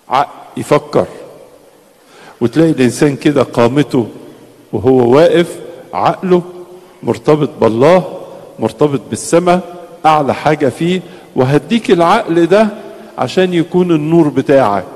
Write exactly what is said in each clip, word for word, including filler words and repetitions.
عقل يفكر. وتلاقي الانسان كده قامته وهو واقف عقله مرتبط بالله، مرتبط بالسماء، اعلى حاجة فيه. وهديك العقل ده عشان يكون النور بتاعك،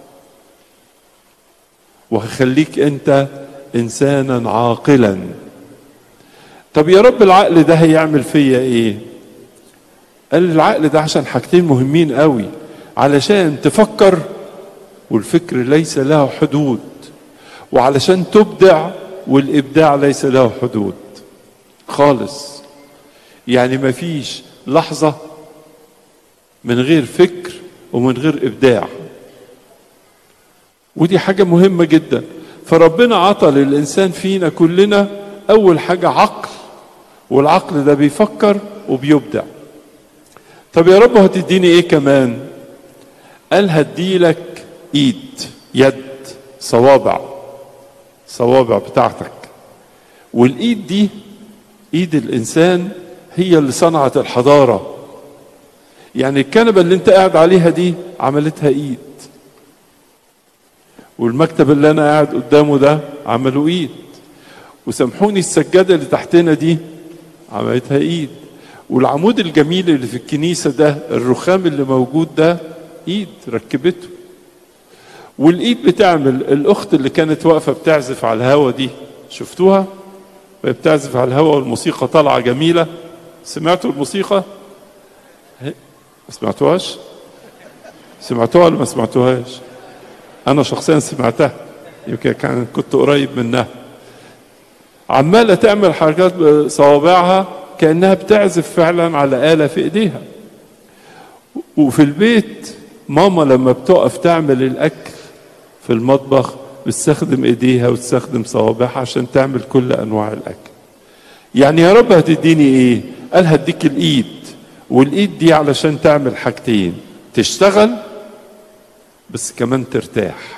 وهخليك انت انسانا عاقلا. طب يا رب العقل ده هيعمل فيا ايه؟ قال العقل ده عشان حاجتين مهمين قوي، علشان تفكر والفكر ليس له حدود، وعلشان تبدع والابداع ليس له حدود خالص. يعني مفيش لحظة من غير فكر ومن غير ابداع، ودي حاجة مهمة جدا. فربنا عطى للإنسان فينا كلنا أول حاجة عقل، والعقل ده بيفكر وبيبدع. طب يا رب هتديني ايه كمان؟ قال هديلك ايد، يد، صوابع، صوابع بتاعتك. والايد دي ايد الانسان هي اللي صنعت الحضارة. يعني الكنبة اللي انت قاعد عليها دي عملتها ايد، والمكتب اللي انا قاعد قدامه ده عملوا ايد، وسامحوني السجادة اللي تحتنا دي عملتها ايد، والعمود الجميل اللي في الكنيسة ده، الرخام اللي موجود ده، ايد ركبته. والايد بتعمل. الاخت اللي كانت واقفة بتعزف على الهوا دي، شفتوها وهي بتعزف على الهوا والموسيقى طالعة جميلة؟ سمعتوا الموسيقى؟ ما سمعتوهاش؟ سمعتوها ولا ما سمعتوهاش؟ انا شخصيا سمعتها، يمكن كان كنت قريب منها. عمالة تعمل حركات بصوابعها كأنها بتعزف فعلا على آلة في ايديها. وفي البيت ماما لما بتقف تعمل الاكل في المطبخ بتستخدم ايديها وتستخدم صوابعها عشان تعمل كل انواع الاكل. يعني يا رب هتديني ايه؟ قال هديك الايد، والايد دي علشان تعمل حاجتين، تشتغل بس كمان ترتاح.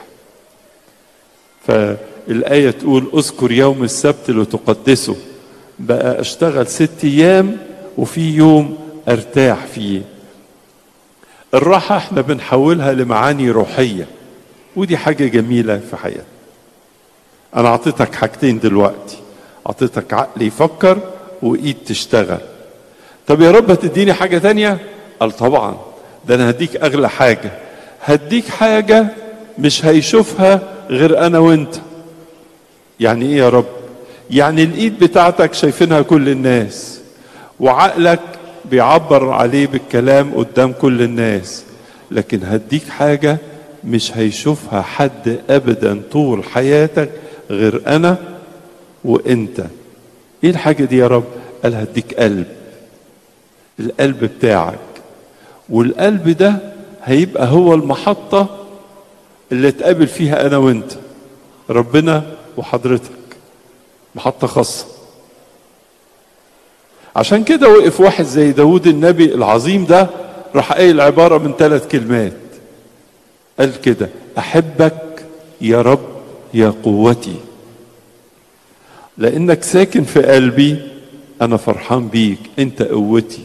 فالآية تقول اذكر يوم السبت لتقدسه. بقى اشتغل ست ايام وفي يوم ارتاح فيه. الراحة احنا بنحولها لمعاني روحية، ودي حاجة جميلة في حياتنا. انا اعطيتك حاجتين دلوقتي، اعطيتك عقل يفكر وايد تشتغل. طب يا رب هتديني حاجة تانية؟ قال طبعا، ده انا هديك اغلى حاجة. هديك حاجة مش هيشوفها غير انا وانت. يعني ايه يا رب؟ يعني الايد بتاعتك شايفينها كل الناس، وعقلك بيعبر عليه بالكلام قدام كل الناس، لكن هديك حاجة مش هيشوفها حد ابدا طول حياتك غير انا وانت. ايه الحاجة دي يا رب؟ قال هديك قلب، القلب بتاعك. والقلب ده هيبقى هو المحطة اللي تقابل فيها انا وانت، ربنا وحضرتك، محطة خاصة. عشان كده وقف واحد زي داود النبي العظيم ده، راح قايل عبارة من ثلاث كلمات. قال كده: احبك يا رب يا قوتي، لانك ساكن في قلبي، انا فرحان بيك، انت قوتي.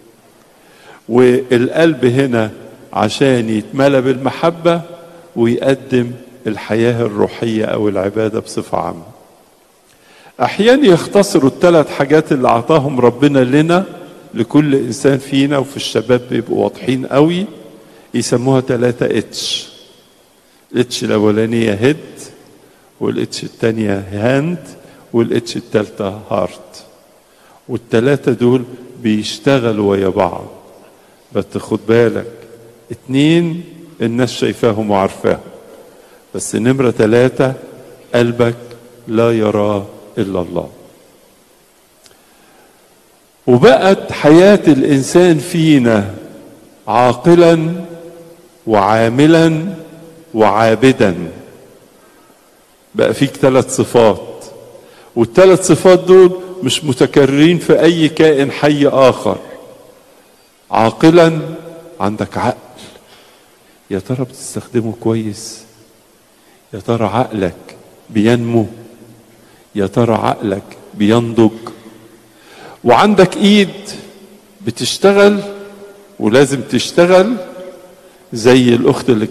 والقلب هنا عشان يتملى بالمحبة ويقدم الحياة الروحية او العبادة بصفة عامة. احيانا يختصروا الثلاث حاجات اللي اعطاهم ربنا لنا لكل انسان فينا، وفي الشباب بيبقوا واضحين قوي، يسموها ثلاثة اتش. الاتش الاولانية هيد، والاتش الثانية هاند، والاتش الثالثة هارت. والثلاثة دول بيشتغلوا ويا بعض. بس خد بالك، اتنين الناس شايفاهم وعارفاهم، بس نمرة ثلاثة قلبك لا يراه إلا الله. وبقت حياة الإنسان فينا عاقلا وعاملا وعابدا. بقى فيك ثلاث صفات، والثلاث صفات دول مش متكررين في أي كائن حي آخر. عاقلا، عندك عقل، يا ترى بتستخدمه كويس؟ يا ترى عقلك بينمو؟ يا ترى عقلك بينضج؟ وعندك ايد بتشتغل، ولازم تشتغل زي الاخت اللي